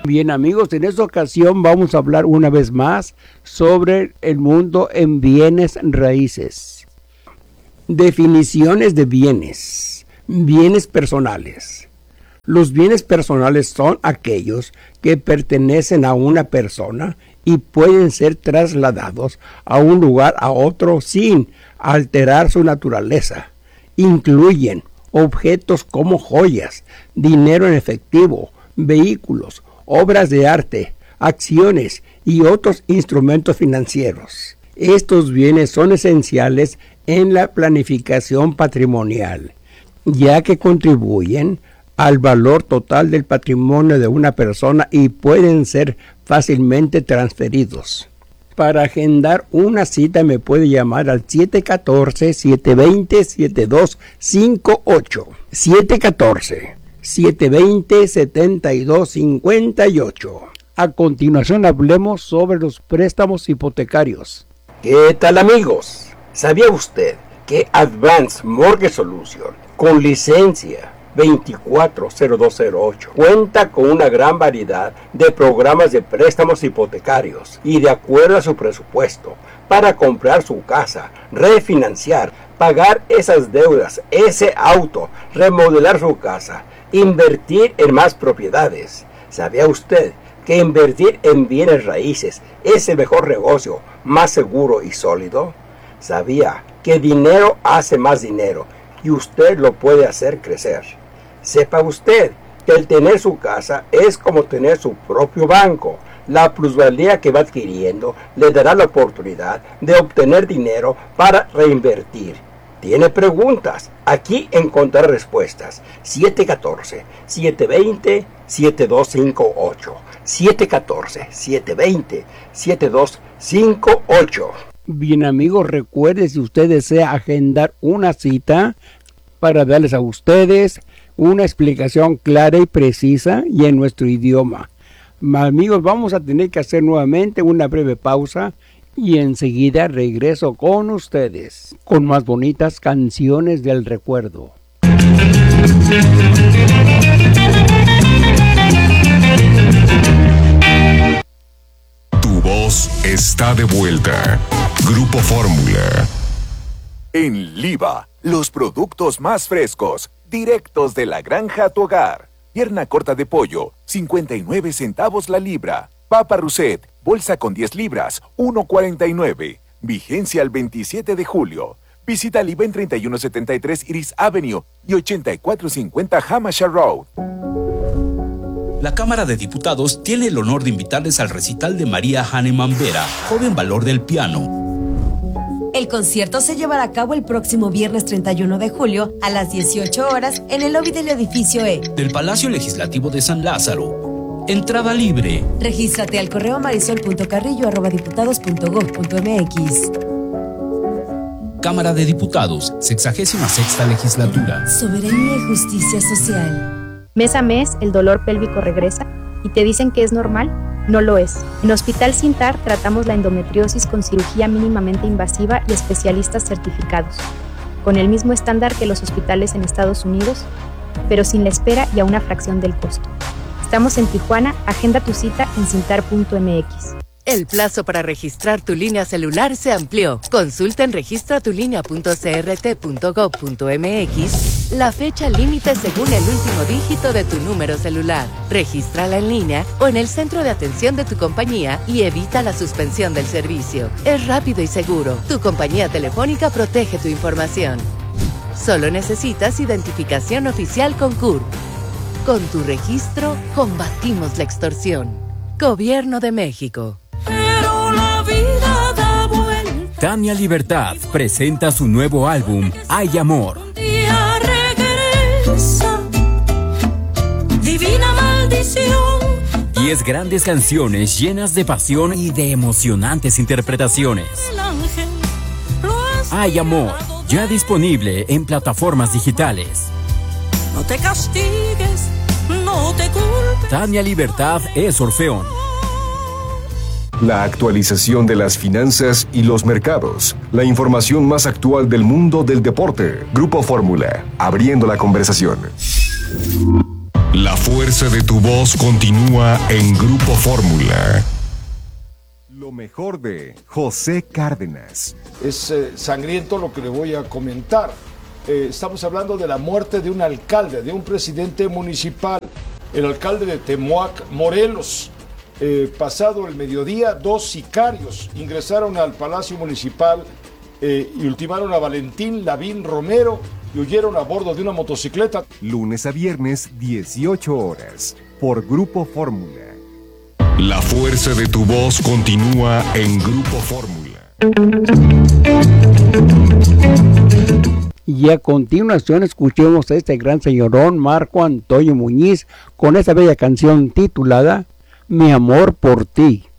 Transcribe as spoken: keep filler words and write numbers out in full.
Bien amigos, en esta ocasión vamos a hablar una vez más sobre el mundo en bienes raíces. Definiciones de bienes. Bienes personales. Los bienes personales son aquellos que pertenecen a una persona y pueden ser trasladados a un lugar a otro sin alterar su naturaleza. Incluyen objetos como joyas, dinero en efectivo, vehículos, obras de arte, acciones y otros instrumentos financieros. Estos bienes son esenciales en la planificación patrimonial, ya que contribuyen al valor total del patrimonio de una persona y pueden ser fácilmente transferidos. Para agendar una cita me puede llamar al siete uno cuatro, siete dos cero, siete dos cinco ocho. siete uno cuatro, siete dos cero, siete dos cinco ocho. A continuación hablemos sobre los préstamos hipotecarios. ¿Qué tal amigos? ¿Sabía usted que Advanced Mortgage Solution, con licencia veinticuatro cero dos cero ocho, cuenta con una gran variedad de programas de préstamos hipotecarios y de acuerdo a su presupuesto para comprar su casa, refinanciar, pagar esas deudas, ese auto, remodelar su casa, invertir en más propiedades? ¿Sabía usted que invertir en bienes raíces es el mejor negocio, más seguro y sólido? ¿Sabía que dinero hace más dinero y usted lo puede hacer crecer? Sepa usted que el tener su casa es como tener su propio banco. La plusvalía que va adquiriendo le dará la oportunidad de obtener dinero para reinvertir. ¿Tiene preguntas? Aquí encontrará respuestas. siete uno cuatro, siete dos cero, siete dos cinco ocho. siete uno cuatro, siete dos cero, siete dos cinco ocho. Bien amigos, recuerde, si usted desea agendar una cita para darles a ustedes una explicación clara y precisa y en nuestro idioma. Amigos, vamos a tener que hacer nuevamente una breve pausa y enseguida regreso con ustedes con más bonitas canciones del recuerdo. Tu voz está de vuelta. Grupo Fórmula. En Liva, los productos más frescos, directos de la granja a tu hogar. Pierna corta de pollo, cincuenta y nueve centavos la libra. Papa Rousset, bolsa con diez libras, uno cuarenta y nueve. Vigencia el veintisiete de julio. Visita Liva en treinta y uno setenta y tres Iris Avenue y ochenta y cuatro cincuenta Hampshire Road. La Cámara de Diputados tiene el honor de invitarles al recital de María Hahnemann Vera, joven valor del piano. El concierto se llevará a cabo el próximo viernes treinta y uno de julio a las dieciocho horas en el lobby del edificio E del Palacio Legislativo de San Lázaro. Entrada libre. Regístrate al correo marisol punto carrillo arroba diputados punto gob punto mx. Cámara de Diputados, sexagésima sexta legislatura. Soberanía y justicia social. Mes a mes el dolor pélvico regresa y te dicen que es normal. No lo es. En Hospital Sintar tratamos la endometriosis con cirugía mínimamente invasiva y especialistas certificados, con el mismo estándar que los hospitales en Estados Unidos, pero sin la espera y a una fracción del costo. Estamos en Tijuana, agenda tu cita en sintar punto mx. El plazo para registrar tu línea celular se amplió. Consulta en registra tu línea punto c r t punto gob punto mx la fecha límite según el último dígito de tu número celular. Regístrala en línea o en el centro de atención de tu compañía y evita la suspensión del servicio. Es rápido y seguro. Tu compañía telefónica protege tu información. Solo necesitas identificación oficial con C U R P. Con tu registro, combatimos la extorsión. Gobierno de México. Tania Libertad presenta su nuevo álbum, Hay Amor. Divina maldición. Diez grandes canciones llenas de pasión y de emocionantes interpretaciones. Hay Amor, ya disponible en plataformas digitales. No te castigues, no te culpes. Tania Libertad es Orfeón. La actualización de las finanzas y los mercados. La información más actual del mundo del deporte. Grupo Fórmula, abriendo la conversación. La La fuerza de tu voz continúa en Grupo Fórmula. Lo mejor de José Cárdenas. Es eh, sangriento lo que le voy a comentar. Eh, estamos hablando de la muerte de un alcalde, de un presidente municipal, el alcalde de Temoac, Morelos. Eh, pasado el mediodía, dos sicarios ingresaron al Palacio Municipal eh, y ultimaron a Valentín Lavín Romero y huyeron a bordo de una motocicleta. Lunes a viernes, dieciocho horas, por Grupo Fórmula. La fuerza de tu voz continúa en Grupo Fórmula. Y a continuación escuchemos a este gran señorón Marco Antonio Muñiz con esta bella canción titulada Mi amor por ti.